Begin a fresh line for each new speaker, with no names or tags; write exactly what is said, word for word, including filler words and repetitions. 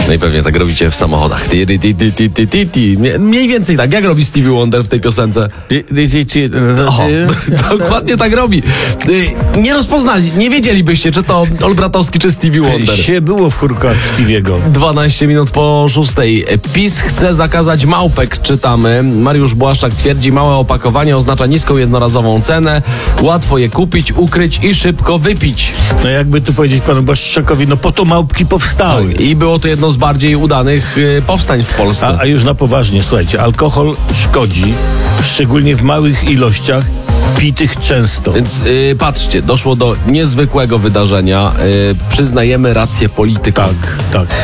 No i pewnie tak robicie w samochodach. Ti, ti, ti, ti, ti, ti, ti. Mniej więcej tak. Jak robi Stevie Wonder w tej piosence? O, dokładnie tak robi. Nie rozpoznali, nie wiedzielibyście, czy to Olbratowski, czy Stevie Wonder.
Się było w chórkach Stevie'ego.
dwanaście minut po szóstej. PiS chce zakazać małpek, czytamy. Mariusz Błaszczak twierdzi, małe opakowanie oznacza niską jednorazową cenę, łatwo je kupić, ukryć i szybko wypić.
No jakby tu powiedzieć panu Błaszczakowi, no po to małpki powstały.
I było to jedno z bardziej udanych y, powstań w Polsce.
A, a już na poważnie, słuchajcie, alkohol szkodzi, szczególnie w małych ilościach, pitych często.
Więc y, patrzcie, doszło do niezwykłego wydarzenia. Y, przyznajemy rację politykom.
Tak, tak.